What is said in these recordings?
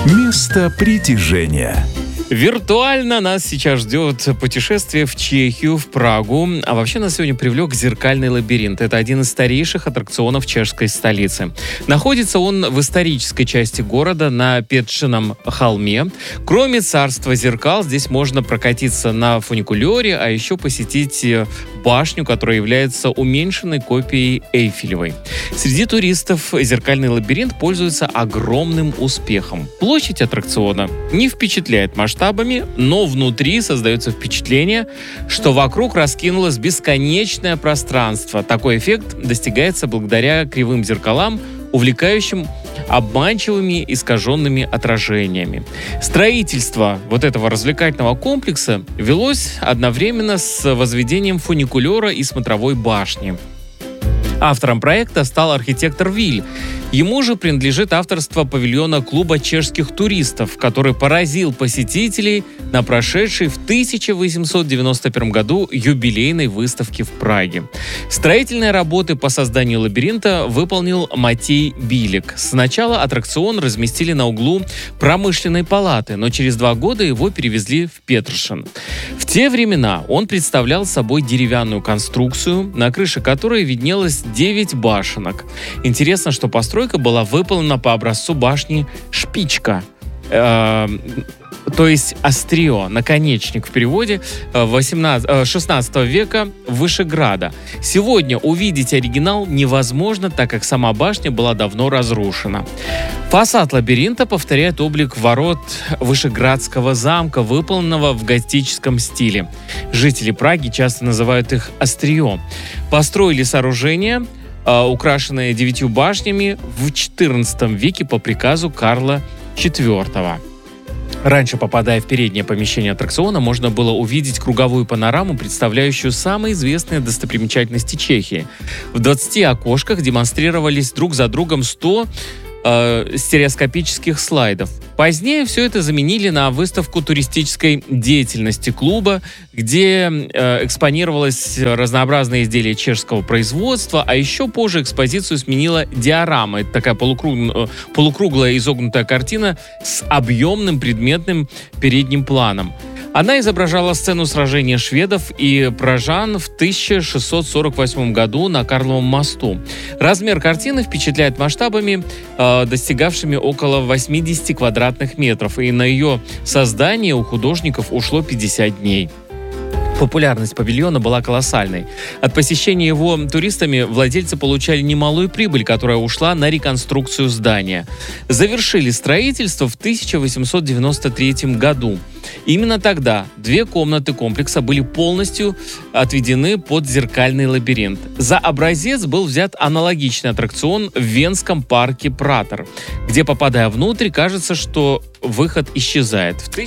Место притяжения. Виртуально нас сейчас ждет путешествие в Чехию, в Прагу. А вообще нас сегодня привлек зеркальный лабиринт. Это один из старейших аттракционов чешской столицы. Находится он в исторической части города на Петшином холме. Кроме царства зеркал, здесь можно прокатиться на фуникулере, а еще посетить башню, которая является уменьшенной копией Эйфелевой. Среди туристов зеркальный лабиринт пользуется огромным успехом. Площадь аттракциона не впечатляет масштабами, но внутри создается впечатление, что вокруг раскинулось бесконечное пространство. Такой эффект достигается благодаря кривым зеркалам, увлекающим обманчивыми искаженными отражениями. Строительство вот этого развлекательного комплекса велось одновременно с возведением фуникулера и смотровой башни. Автором проекта стал архитектор Виль. Ему же принадлежит авторство павильона клуба чешских туристов, который поразил посетителей на прошедшей в 1891 году юбилейной выставке в Праге. Строительные работы по созданию лабиринта выполнил Матей Билек. Сначала аттракцион разместили на углу Промышленной палаты, но через 2 года его перевезли в Петершин. В те времена он представлял собой деревянную конструкцию, на крыше которой виднелось 9 башенок. Интересно, что постройка была выполнена по образцу башни «Шпичка», то есть острие, наконечник в переводе 16 века Вышеграда. Сегодня увидеть оригинал невозможно, так как сама башня была давно разрушена. Фасад лабиринта повторяет облик ворот Вышеградского замка, выполненного в готическом стиле. Жители Праги часто называют их острие. Построили сооружение, украшенное 9 башнями, в XIV веке по приказу Карла IV. Раньше, попадая в переднее помещение аттракциона, можно было увидеть круговую панораму, представляющую самые известные достопримечательности Чехии. В 20 окошках демонстрировались друг за другом 100 стереоскопических слайдов. Позднее все это заменили на выставку туристической деятельности клуба, где экспонировалось разнообразные изделия чешского производства, а еще позже экспозицию сменила диорама. Это такая полукруглая изогнутая картина с объемным предметным передним планом. Она изображала сцену сражения шведов и пражан в 1648 году на Карловом мосту. Размер картины впечатляет масштабами, достигавшими около 80 квадратных метров, и на ее создание у художников ушло 50 дней. Популярность павильона была колоссальной. От посещения его туристами владельцы получали немалую прибыль, которая ушла на реконструкцию здания. Завершили строительство в 1893 году. Именно тогда 2 комнаты комплекса были полностью отведены под зеркальный лабиринт. За образец был взят аналогичный аттракцион в Венском парке Пратер, где, попадая внутрь, кажется, что выход исчезает. В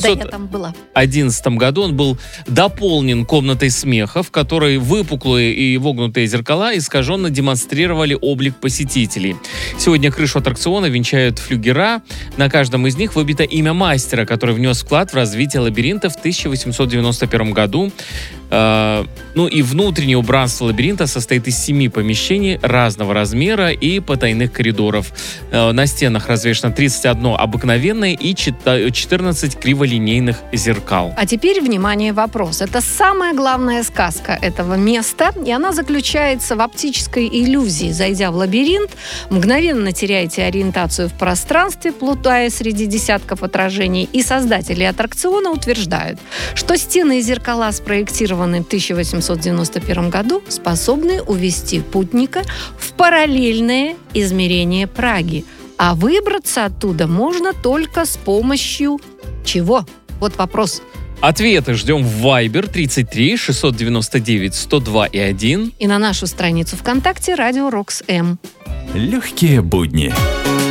1911 году он был дополнен комнатой смеха, в которой выпуклые и вогнутые зеркала искаженно демонстрировали облик посетителей. Сегодня крышу аттракциона венчают флюгера. На каждом из них выбито имя мастера, который внес вклад в развитие лабиринта в 1891 году. И внутреннее убранство лабиринта состоит из 7 помещений разного размера и потайных коридоров. На стенах развешано 31 обыкновенное и 14 криволинейных зеркал. А теперь, внимание, вопрос. Это самая главная сказка этого места, и она заключается в оптической иллюзии. Зайдя в лабиринт, мгновенно теряете ориентацию в пространстве, плутая среди десятков отражений, и создатели аттракциона утверждают, что стены и зеркала, спроектированы в 1891 году, способны увести путника в параллельное измерение Праги. А выбраться оттуда можно только с помощью чего? Вот вопрос. Ответы ждем в Viber 33 699 102 и 1 и на нашу страницу ВКонтакте Радио Рокс М. Легкие будни.